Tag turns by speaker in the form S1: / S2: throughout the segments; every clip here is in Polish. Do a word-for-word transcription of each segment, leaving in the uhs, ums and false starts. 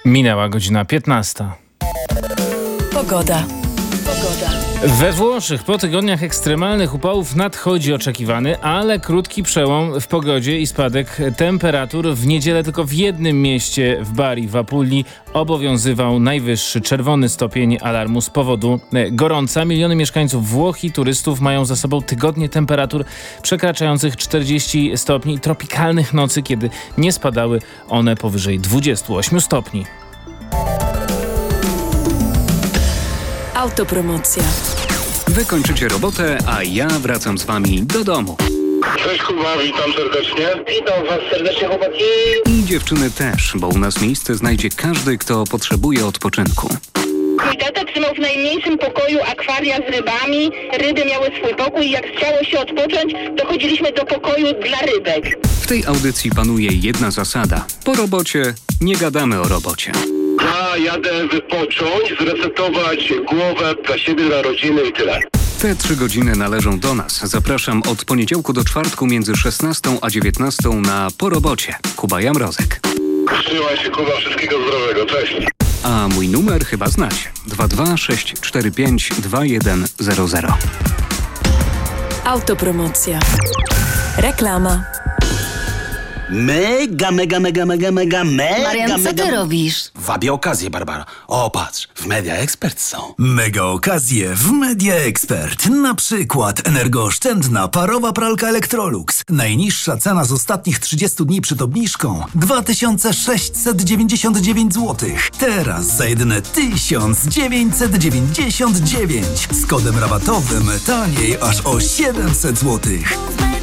S1: Minęła godzina piętnasta.
S2: Pogoda. Pogoda.
S1: We Włoszech po tygodniach ekstremalnych upałów nadchodzi oczekiwany, ale krótki przełom w pogodzie i spadek temperatur. W niedzielę tylko w jednym mieście, w Bari w Apulii, obowiązywał najwyższy czerwony stopień alarmu z powodu gorąca. Miliony mieszkańców Włoch i turystów mają za sobą tygodnie temperatur przekraczających czterdzieści stopni i tropikalnych nocy, kiedy nie spadały one powyżej dwudziestu ośmiu stopni.
S2: Autopromocja.
S3: Wy kończycie robotę, a ja wracam z wami do domu.
S4: Cześć Kuba, witam serdecznie. Witam was serdecznie, chłopaki.
S3: I dziewczyny też, bo u nas miejsce znajdzie każdy, kto potrzebuje odpoczynku.
S5: Mój tata trzymał w najmniejszym pokoju akwaria z rybami. Ryby miały swój pokój i jak chciało się odpocząć, to chodziliśmy do pokoju dla rybek.
S3: W tej audycji panuje jedna zasada. Po robocie nie gadamy o robocie.
S4: Ja jadę wypocząć, zresetować głowę dla siebie, dla rodziny i tyle.
S3: Te trzy godziny należą do nas. Zapraszam od poniedziałku do czwartku między szesnastą a dziewiętnastą na Po robocie. Kuba Jamrozek.
S4: Trzymaj się, Kuba, wszystkiego zdrowego, cześć.
S3: A mój numer chyba znacie. dwa dwa sześć cztery pięć dwa jeden zero zero.
S2: Autopromocja. Reklama.
S6: Mega, mega, mega, mega, mega, mega,
S7: Marian, co
S6: mega...
S7: ty robisz?
S6: Wabię okazję, Barbara. O, patrz, w Media Expert są.
S8: Mega okazje w Media Expert. Na przykład energooszczędna parowa pralka Electrolux. Najniższa cena z ostatnich trzydziestu dni przed obniżką dwa tysiące sześćset dziewięćdziesiąt dziewięć złotych. Teraz za jedyne tysiąc dziewięćset dziewięćdziesiąt dziewięć. Z kodem rabatowym taniej aż o siedemset złotych.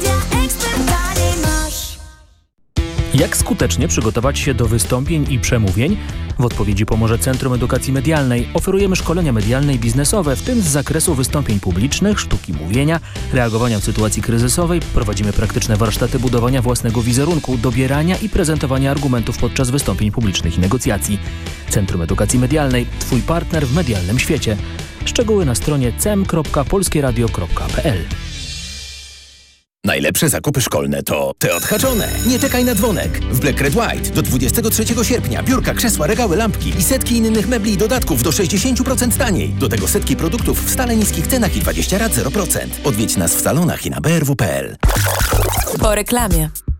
S9: Jak skutecznie przygotować się do wystąpień i przemówień? W odpowiedzi pomoże Centrum Edukacji Medialnej. Oferujemy szkolenia medialne i biznesowe, w tym z zakresu wystąpień publicznych, sztuki mówienia, reagowania w sytuacji kryzysowej. Prowadzimy praktyczne warsztaty budowania własnego wizerunku, dobierania i prezentowania argumentów podczas wystąpień publicznych i negocjacji. Centrum Edukacji Medialnej. Twój partner w medialnym świecie. Szczegóły na stronie cem kropka polskieradio kropka p l.
S10: Najlepsze zakupy szkolne to te odhaczone. Nie czekaj na dzwonek. W Black Red White do dwudziestego trzeciego sierpnia biurka, krzesła, regały, lampki i setki innych mebli i dodatków do sześćdziesiąt procent taniej. Do tego setki produktów w stale niskich cenach i dwadzieścia rat zero procent. Odwiedź nas w salonach i na b r w kropka p l.
S2: Po reklamie.